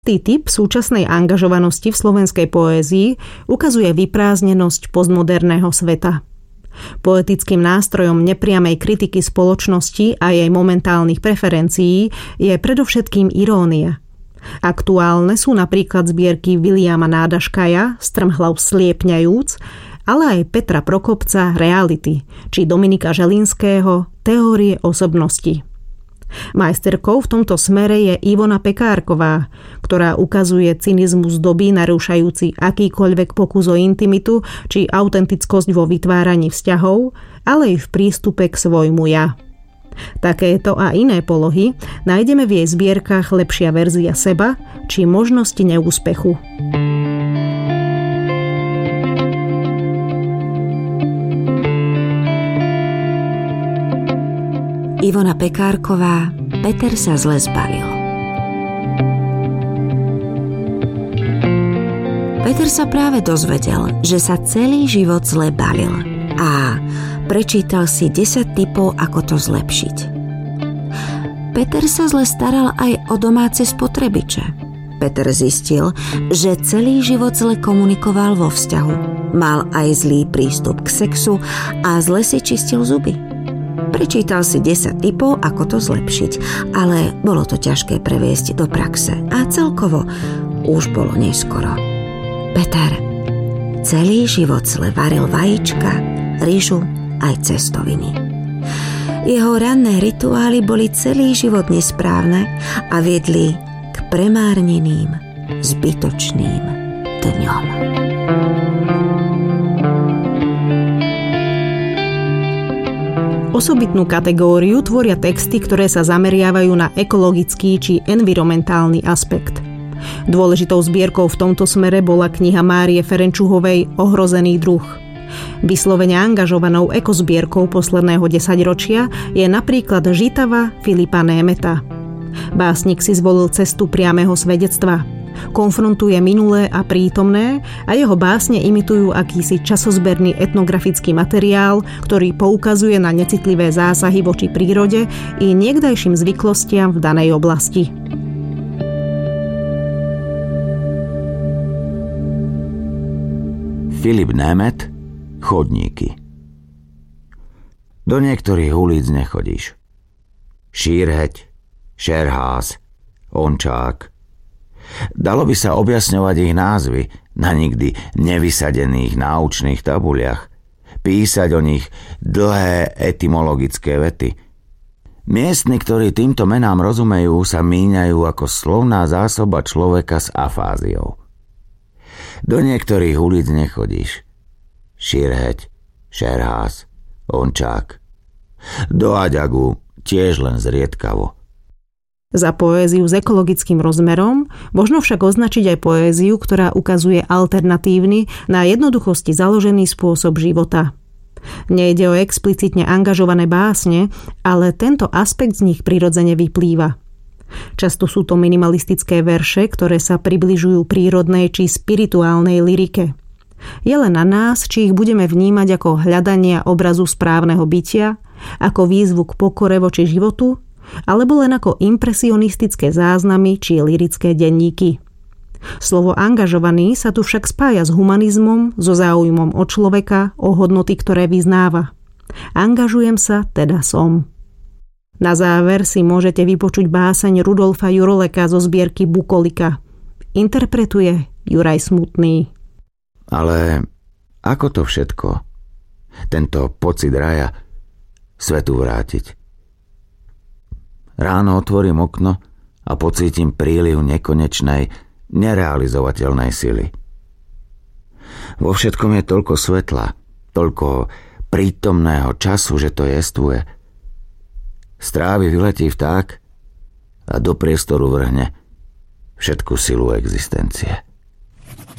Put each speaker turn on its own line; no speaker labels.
Typ súčasnej angažovanosti v slovenskej poézii ukazuje vyprázdnenosť postmoderného sveta. Poetickým nástrojom nepriamej kritiky spoločnosti a jej momentálnych preferencií je predovšetkým irónia. Aktuálne sú napríklad zbierky Viliama Nádaškaja Strmhlav sliepňajúc, ale aj Petra Prokopca Reality či Dominika Želinského Teórie osobnosti. Majsterkou v tomto smere je Ivona Pekárková, ktorá ukazuje cynizmus doby narúšajúci akýkoľvek pokus o intimitu či autentickosť vo vytváraní vzťahov, ale aj v prístupe k svojmu ja. Takéto a iné polohy nájdeme v jej zbierkach Lepšia verzia seba či Možnosti neúspechu.
Ivona Pekárková, Peter sa zle zbalil. Peter sa práve dozvedel, že sa celý život zle balil a prečítal si 10 tipov, ako to zlepšiť. Peter sa zle staral aj o domáce spotrebiče. Peter zistil, že celý život zle komunikoval vo vzťahu. Mal aj zlý prístup k sexu a zle si čistil zuby. Prečítal si 10 tipov, ako to zlepšiť, ale bolo to ťažké previesť do praxe a celkovo už bolo neskoro. Peter celý život zle varil vajíčka, ryžu aj cestoviny. Jeho ranné rituály boli celý život nesprávne a viedli k premárneným, zbytočným dňom.
Osobitnú kategóriu tvoria texty, ktoré sa zameriavajú na ekologický či environmentálny aspekt. Dôležitou zbierkou v tomto smere bola kniha Márie Ferenčuhovej Ohrozený druh. Vyslovene angažovanou ekozbierkou posledného desaťročia je napríklad Žitava Filipa Németa. Básnik si zvolil cestu priameho svedectva. Konfrontuje minulé a prítomné a jeho básne imitujú akýsi časozberný etnografický materiál, ktorý poukazuje na necitlivé zásahy voči prírode i niekdajším zvyklostiam v danej oblasti.
Filip Német, Chodníky. Do niektorých ulic nechodíš. Šírheď, Šerház, Ončák. Dalo by sa objasňovať ich názvy na nikdy nevysadených náučných tabuliach, písať o nich dlhé etymologické vety. Miestni, ktorí týmto menám rozumejú, sa míňajú ako slovná zásoba človeka s afáziou. Do niektorých ulic nechodíš. Šírheď, Šerház, Ončák. Do Aďagu tiež len zriedkavo.
Za poéziu s ekologickým rozmerom možno však označiť aj poéziu, ktorá ukazuje alternatívny, na jednoduchosti založený spôsob života. Nejde o explicitne angažované básne, ale tento aspekt z nich prirodzene vyplýva. Často sú to minimalistické verše, ktoré sa približujú prírodnej či spirituálnej lyrike. Je len na nás, či ich budeme vnímať ako hľadanie obrazu správneho bytia, ako výzvu k pokore voči životu, alebo len ako impresionistické záznamy či lyrické denníky. Slovo angažovaný sa tu však spája s humanizmom, so záujmom o človeka, o hodnoty, ktoré vyznáva. Angažujem sa, teda som. Na záver si môžete vypočuť báseň Rudolfa Juroleka zo zbierky Bukolika. Interpretuje Juraj Smutný.
Ale ako to všetko, tento pocit raja, svetu vrátiť? Ráno otvorím okno a pocítim príliv nekonečnej, nerealizovateľnej sily. Vo všetkom je toľko svetla, toľko prítomného času, že to jestvuje. Z trávy vyletí vták a do priestoru vrhne všetku silu existencie.